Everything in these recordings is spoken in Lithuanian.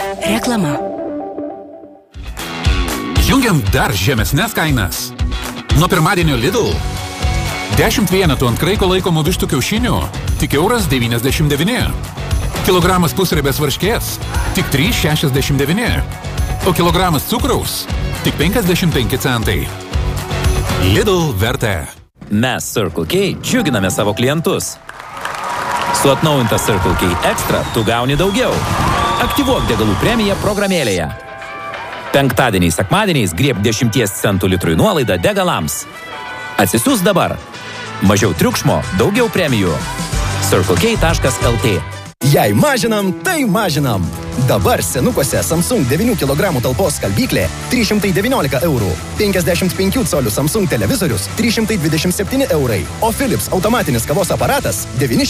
Reklama. Jungiam dar žemesnes kainas. Nuo pirmadienio Lidl 10 vienetų ant kraiko laikomų vištų kiaušinių tik €1,99. Kilogramas pusriebės varškės tik €3,69. O kilogramas cukraus tik 55 centai. Lidl vertė. Mes Circle K džiuginame savo klientus. Su atnaujinta Circle K Extra tu gauni daugiau. Aktyvuok degalų premiją programėlėje. Penktadieniais, sekmadieniais grieb 10 centų litrui nuolaidą degalams. Atsisiųs dabar. Mažiau triukšmo, daugiau premijų. circlek.lt. Jei mažinam, tai mažinam. Dabar senukuose Samsung 9 kg talpos skalbyklė 319 eurų. 55 colių Samsung televizorius 327 eurai. O Philips automatinis kavos aparatas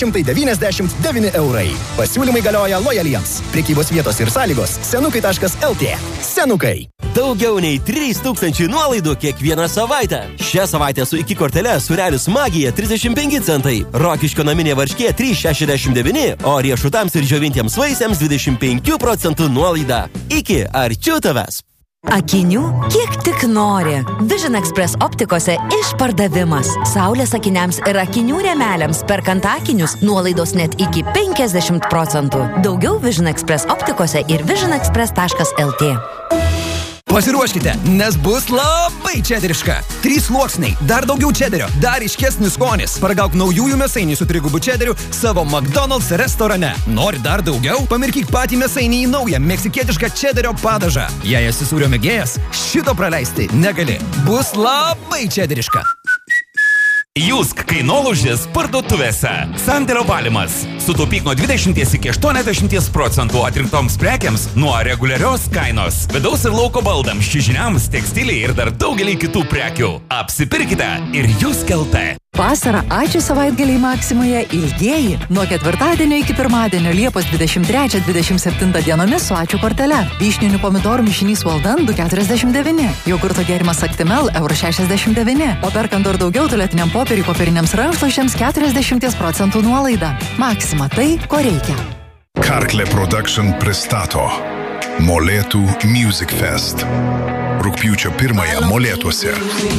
999 eurai. Pasiūlymai galioja lojaliems. Prekybos vietos ir sąlygos senukai.lt. Senukai. Daugiau nei 3000 nuolaidų kiekvieną savaitę. Šią savaitę su iki kortele Sūrelis Magija 35 centai, Rokiškio naminė varškė 3,69, o riešutams ir džiovintiems vaisiams 25% nuolaida. Iki arčiau tavęs. Akinių kiek tik nori. Vision Express optikose išpardavimas. Saulės akiniams ir akinių rėmeliams perkant akinius nuolaidos net iki 50%. Daugiau Vision Express optikose ir visionexpress.lt. Pasiruoškite, nes bus labai čederiška. 3 sluoksniai, dar daugiau čederio, dar ryškesnis skonis. Paragauk naujųjų mėsainių su 3 čederiu savo McDonald's restorane. Nori dar daugiau? Pamirkyk patį mėsainį į naują meksikietišką čederio padažą. Jei esi sūrio mėgėjas, šito praleisti negali. Bus labai čederiška. Jusk kainolaužis parduotuvėse. Sandėlio valymas. Sutaupyk nuo 20 iki 80% atrinktoms prekiams nuo reguliarios kainos. Vidaus ir lauko baldams, čiužiniams, tekstiliai ir dar daugelį kitų prekių. Apsipirkite ir Jusk LT. Vasarą ačiū savaitgaliai Maksimoje ilgieji. Nuo ketvirtadienio iki pirmadienio Liepos 23-27 dienomis su ačiū kortele. Vyšninių pomidorų mišinys Walden 2,49. Jogurto gėrimas Actimel €69. O perkant dar daugiau tualetiniam popieriui popieriniams rankšluosčiams 40% nuolaida. Maksima tai, ko reikia. Karklė Production pristato Molėtų Music Fest. Rugpjūčio 1 Molėtuose.